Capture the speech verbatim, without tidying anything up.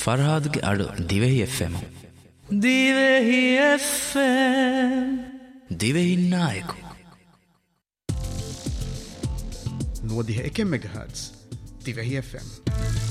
ಫರ್ಹಾದ್ಗೆ ಅಡು ದಿವೆಹಿ F M ದಿವೆಹಿ F M ದಿವೆಹಿ Nayak نوديها إكم ميجا هرتز تيفهي اف ام